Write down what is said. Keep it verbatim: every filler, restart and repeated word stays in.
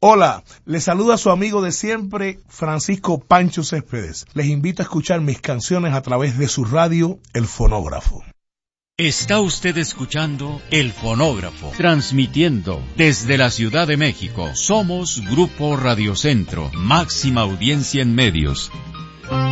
Hola, les saluda su amigo de siempre, Francisco Pancho Céspedes. Les invito a escuchar mis canciones a través de su radio, El Fonógrafo. Está usted escuchando El Fonógrafo, transmitiendo desde la Ciudad de México. Somos Grupo Radio Centro, máxima audiencia en medios.